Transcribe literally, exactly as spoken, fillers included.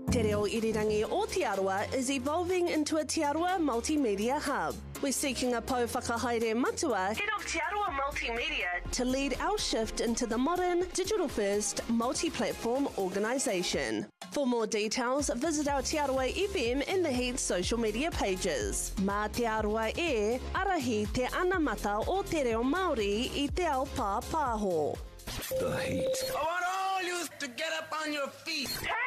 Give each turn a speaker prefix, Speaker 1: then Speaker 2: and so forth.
Speaker 1: Te reo irirangi o Te Arawa is evolving into a Te Arawa multimedia hub. We're seeking a Pou Whakahaere Matua, head of Te Arawa Multimedia, to lead our shift into the modern, digital-first, multi-platform organisation. For more details, visit our Te Arawa F M and The Heat social media pages. Mā Te Arawa e, arahi te anamata o te reo Māori i te ao pā pāho.
Speaker 2: The Heat.
Speaker 3: I want all you to get up on your feet.